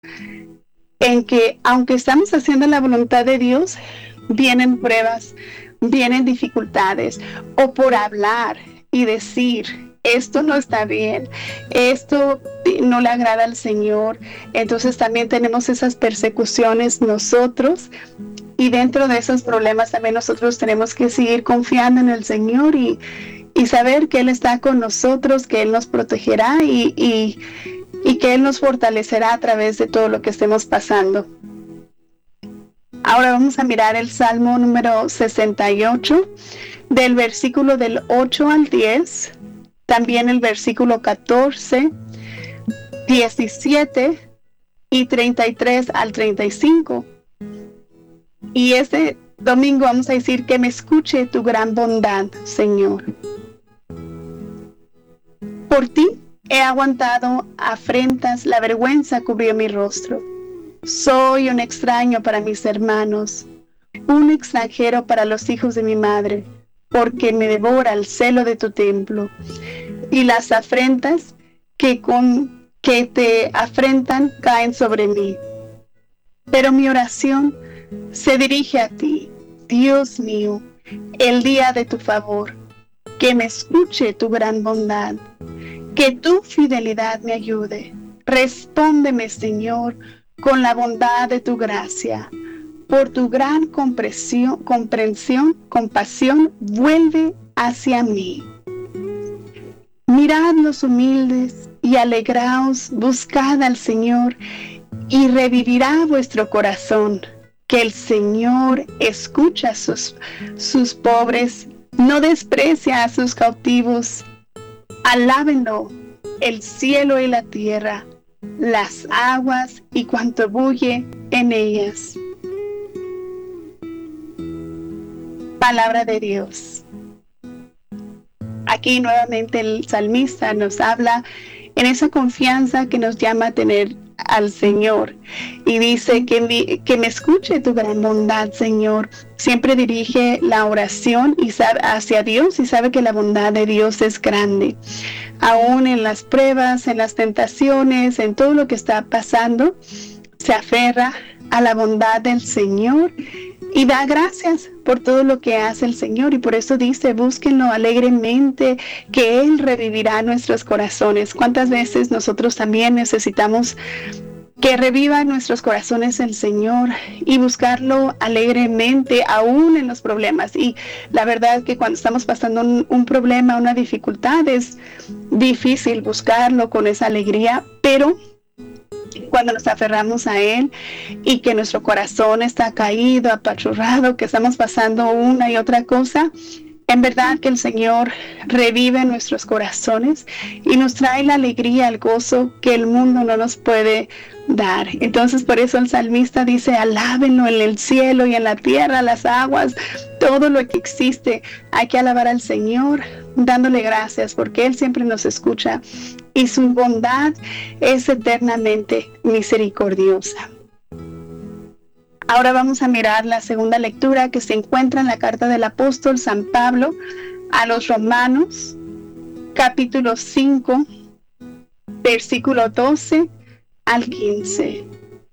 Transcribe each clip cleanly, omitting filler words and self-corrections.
en que aunque estamos haciendo la voluntad de Dios, vienen pruebas, vienen dificultades, o por hablar y decir, esto no está bien, esto no le agrada al Señor. Entonces también tenemos esas persecuciones nosotros, y dentro de esos problemas también nosotros tenemos que seguir confiando en el Señor y saber que Él está con nosotros, que Él nos protegerá y que Él nos fortalecerá a través de todo lo que estemos pasando. Ahora vamos a mirar el Salmo número 68, del versículo del 8 al 10, también el versículo 14, 17 y 33 al 35. Y este domingo vamos a decir que me escuche tu gran bondad, Señor. Por ti he aguantado afrentas, la vergüenza cubrió mi rostro. Soy un extraño para mis hermanos, un extranjero para los hijos de mi madre, porque me devora el celo de tu templo, y las afrentas que te afrentan caen sobre mí. Pero mi oración se dirige a ti, Dios mío, el día de tu favor, que me escuche tu gran bondad, que tu fidelidad me ayude. Respóndeme, Señor, con la bondad de tu gracia. Por tu gran compasión, vuelve hacia mí. Mirad los humildes y alegraos, buscad al Señor y revivirá vuestro corazón. Que el Señor escucha a sus pobres, no desprecia a sus cautivos. Alábenlo el cielo y la tierra, las aguas y cuanto bulle en ellas. Palabra de Dios. Aquí nuevamente el salmista nos habla en esa confianza que nos llama a tener al Señor, y dice que me escuche tu gran bondad, Señor. Siempre dirige la oración hacia Dios y sabe que la bondad de Dios es grande. Aún en las pruebas, en las tentaciones, en todo lo que está pasando, se aferra a la bondad del Señor y da gracias por todo lo que hace el Señor, y por eso dice, búsquenlo alegremente, que Él revivirá nuestros corazones. ¿Cuántas veces nosotros también necesitamos que reviva en nuestros corazones el Señor y buscarlo alegremente, aún en los problemas? Y la verdad que cuando estamos pasando un problema, una dificultad, es difícil buscarlo con esa alegría, pero cuando nos aferramos a Él y que nuestro corazón está caído, apachurrado, que estamos pasando una y otra cosa, en verdad que el Señor revive nuestros corazones y nos trae la alegría, el gozo que el mundo no nos puede dar. Entonces por eso el salmista dice, alábenlo en el cielo y en la tierra, las aguas, todo lo que existe. Hay que alabar al Señor dándole gracias, porque Él siempre nos escucha y su bondad es eternamente misericordiosa. Ahora vamos a mirar la segunda lectura que se encuentra en la carta del apóstol San Pablo a los Romanos, capítulo 5, versículo 12 al 15.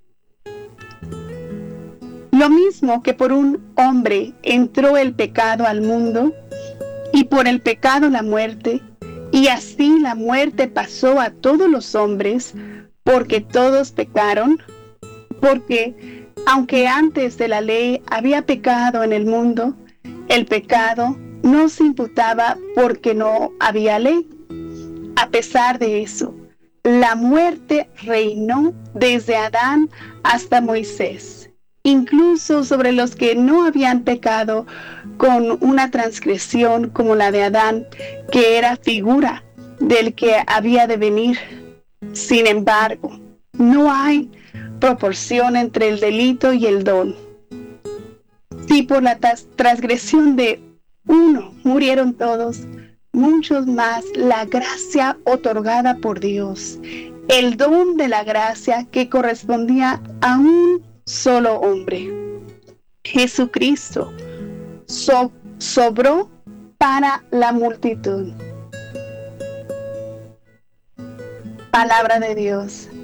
Lo mismo que por un hombre entró el pecado al mundo, y por el pecado la muerte, y así la muerte pasó a todos los hombres, porque todos pecaron, porque aunque antes de la ley había pecado en el mundo, el pecado no se imputaba porque no había ley. A pesar de eso, la muerte reinó desde Adán hasta Moisés, incluso sobre los que no habían pecado con una transgresión como la de Adán, que era figura del que había de venir. Sin embargo, no hay proporción entre el delito y el don. Si por la transgresión de uno murieron todos, muchos más la gracia otorgada por Dios, el don de la gracia que correspondía a un solo hombre, Jesucristo, sobró para la multitud. Palabra de Dios.